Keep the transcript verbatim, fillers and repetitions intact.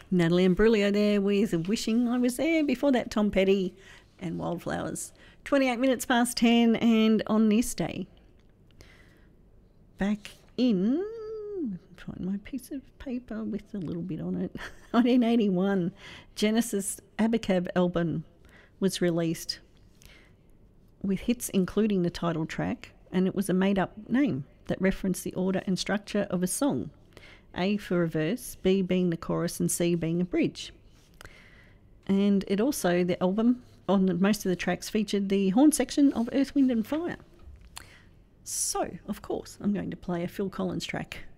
Natalie Imbruglia there with Wishing I Was There. Before that, Tom Petty and Wildflowers. twenty-eight minutes past ten, and on this day, back in, find my piece of paper with a little bit on it, nineteen eighty-one, Genesis Abacab album was released with hits including the title track, and it was a made-up name that referenced the order and structure of a song. A for a verse, B being the chorus, and C being a bridge. And it also, the album, on the, most of the tracks, featured the horn section of Earth, Wind and Fire. So, of course, I'm going to play a Phil Collins track